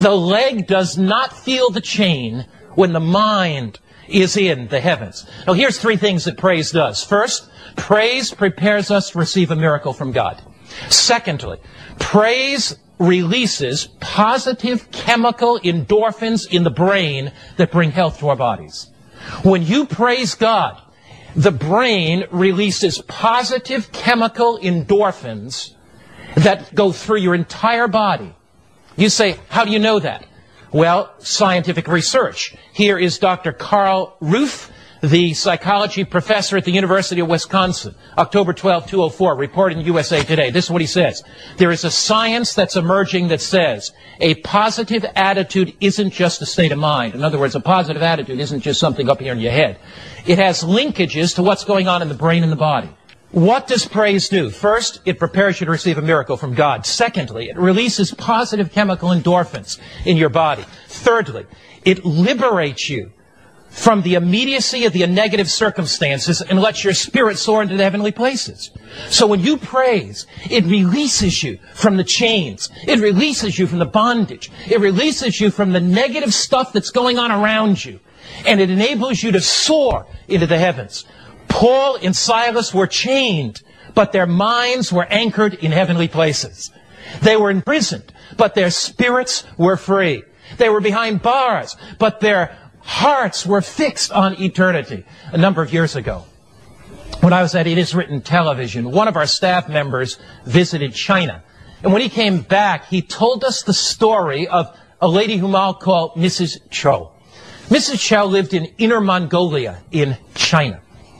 The leg does not feel the chain when the mind is in the heavens. Now, here's three things that praise does. First, praise prepares us to receive a miracle from God. Secondly, praise releases positive chemical endorphins in the brain that bring health to our bodies. When you praise God, the brain releases positive chemical endorphins that go through your entire body. You say, how do you know that? Well, scientific research. Here is Dr. Carl Ruth, the psychology professor at the University of Wisconsin, October 12, 2004, reported in USA Today. This is what he says. There is a science that's emerging that says a positive attitude isn't just a state of mind. In other words, a positive attitude isn't just something up here in your head. It has linkages to what's going on in the brain and the body. What does praise do? First, it prepares you to receive a miracle from God. Secondly, it releases positive chemical endorphins in your body. Thirdly, it liberates you from the immediacy of the negative circumstances and lets your spirit soar into the heavenly places. So when you praise, it releases you from the chains. It releases you from the bondage. It releases you from the negative stuff that's going on around you. And it enables you to soar into the heavens. Paul and Silas were chained, but their minds were anchored in heavenly places. They were imprisoned, but their spirits were free. They were behind bars, but their hearts were fixed on eternity. A number of years ago, when I was at It Is Written Television, one of our staff members visited China. And when he came back, he told us the story of a lady whom I'll call Mrs. Cho. Mrs. Cho lived in Inner Mongolia in China.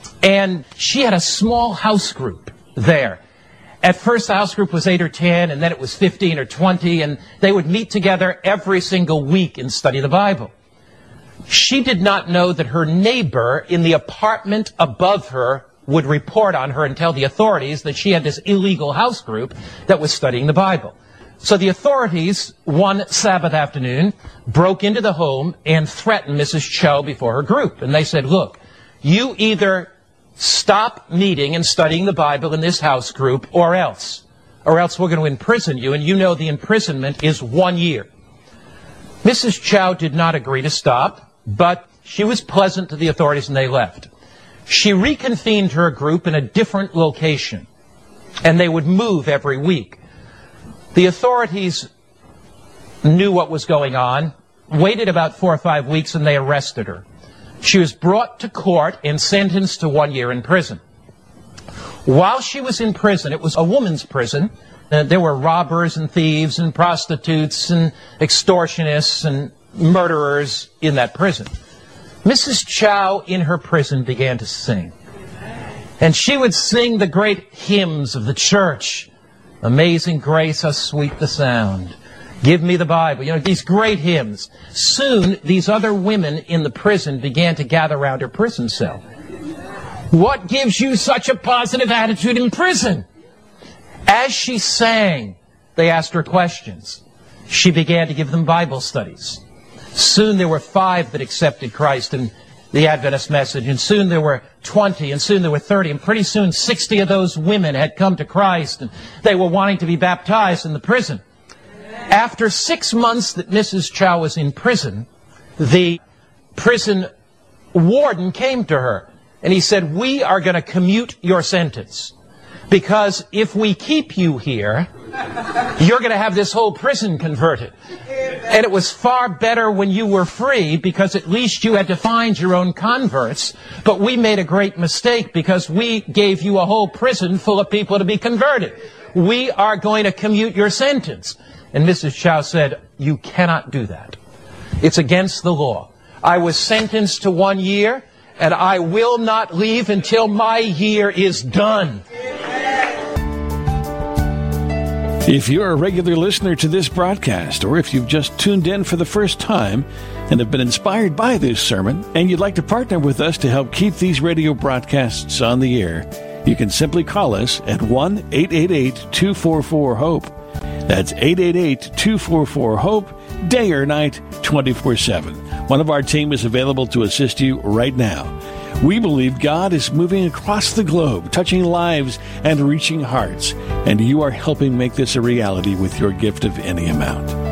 And she had a small house group there. At first, the house group was 8 or 10, and then it was 15 or 20, and they would meet together every single week and study the Bible. She did not know that her neighbor in the apartment above her would report on her and tell the authorities that she had this illegal house group that was studying the Bible. So the authorities, one Sabbath afternoon, broke into the home and threatened Mrs. Cho before her group. And they said, look, you either stop meeting and studying the Bible in this house group, or else we're going to imprison you, and you know the imprisonment is 1 year. Mrs. Chow did not agree to stop, but she was pleasant to the authorities and they left. She reconvened her group in a different location, and they would move every week. The authorities knew what was going on, waited about 4 or 5 weeks, and they arrested her. She was brought to court and sentenced to 1 year in prison. While she was in prison, it was a woman's prison. There were robbers and thieves and prostitutes and extortionists and murderers in that prison. Mrs. Chow in her prison began to sing. And she would sing the great hymns of the church. Amazing Grace, how sweet the sound. Give me the Bible. You know, these great hymns. Soon, these other women in the prison began to gather around her prison cell. What gives you such a positive attitude in prison? As she sang, they asked her questions. She began to give them Bible studies. Soon there were 5 that accepted Christ in the Adventist message, and soon there were 20, and soon there were 30, and pretty soon 60 of those women had come to Christ, and they were wanting to be baptized in the prison. After 6 months that Mrs. Chow was in prison, the prison warden came to her, and he said, we are going to commute your sentence, because if we keep you here, you're going to have this whole prison converted. And it was far better when you were free, because at least you had to find your own converts. But we made a great mistake because we gave you a whole prison full of people to be converted. We are going to commute your sentence. And Mrs. Chow said, you cannot do that. It's against the law. I was sentenced to 1 year, and I will not leave until my year is done. If you're a regular listener to this broadcast, or if you've just tuned in for the first time and have been inspired by this sermon, and you'd like to partner with us to help keep these radio broadcasts on the air, you can simply call us at 1-888-244-HOPE. That's 888-244-HOPE, day or night, 24/7. One of our team is available to assist you right now. We believe God is moving across the globe, touching lives and reaching hearts, and you are helping make this a reality with your gift of any amount.